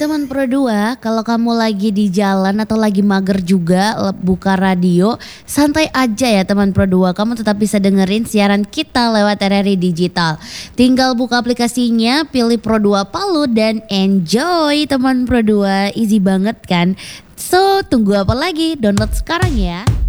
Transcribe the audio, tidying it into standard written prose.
Teman Pro 2, kalau kamu lagi di jalan atau lagi mager juga buka radio, santai aja ya teman Pro 2. Kamu tetap bisa dengerin siaran kita lewat RRI Digital. Tinggal buka aplikasinya, pilih Pro 2 Palu dan enjoy teman Pro 2. Easy banget kan? So, tunggu apa lagi? Download sekarang ya.